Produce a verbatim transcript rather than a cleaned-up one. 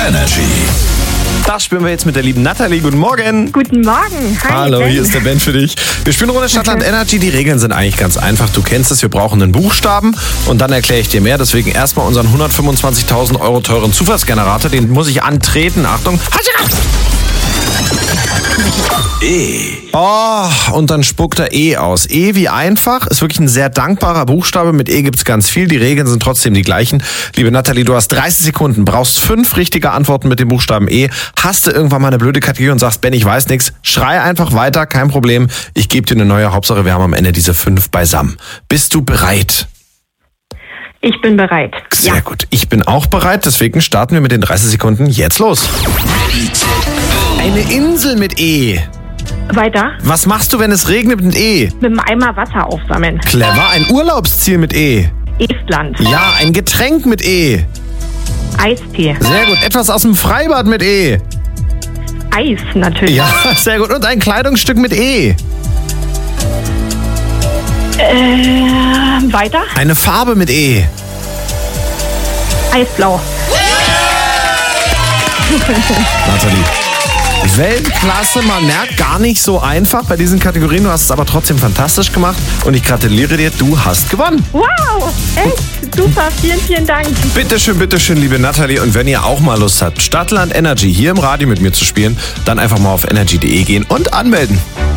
Energy. Das spielen wir jetzt mit der lieben Nathalie. Guten Morgen. Guten Morgen. Hi, Hallo, Ben. hier ist der Ben für dich. Wir spielen Runde Stadtland Energy. Die Regeln sind eigentlich ganz einfach. Du kennst es, wir brauchen einen Buchstaben und dann erkläre ich dir mehr. Deswegen erstmal unseren hundertfünfundzwanzigtausend Euro teuren Zufallsgenerator. Den muss ich antreten. Achtung. E. Oh, und dann spuckt er E aus. E wie einfach, ist wirklich ein sehr dankbarer Buchstabe. Mit E gibt's ganz viel. Die Regeln sind trotzdem die gleichen. Liebe Nathalie, du hast dreißig Sekunden, brauchst fünf richtige Antworten mit dem Buchstaben E. Hast du irgendwann mal eine blöde Kategorie und sagst, Ben, ich weiß nichts, schrei einfach weiter, kein Problem. Ich gebe dir eine neue. Hauptsache, wir haben am Ende diese fünf beisammen. Bist du bereit? Ich bin bereit. Sehr ja. gut. Ich bin auch bereit, deswegen starten wir mit den dreißig Sekunden jetzt los. Eine Insel mit E. Weiter. Was machst du, wenn es regnet mit E? Mit einem Eimer Wasser aufsammeln. Clever. Ein Urlaubsziel mit E. Estland. Ja, ein Getränk mit E. Eistee. Sehr gut. Etwas aus dem Freibad mit E. Eis natürlich. Ja, sehr gut. Und ein Kleidungsstück mit E. Äh, weiter. Eine Farbe mit E. Eisblau. Nathalie. Weltklasse, man merkt, gar nicht so einfach bei diesen Kategorien. Du hast es aber trotzdem fantastisch gemacht und ich gratuliere dir, du hast gewonnen. Wow, echt super, vielen, vielen Dank. Bitteschön, bitteschön, liebe Nathalie. Und wenn ihr auch mal Lust habt, Stadtland Energy hier im Radio mit mir zu spielen, dann einfach mal auf energy punkt de gehen und anmelden.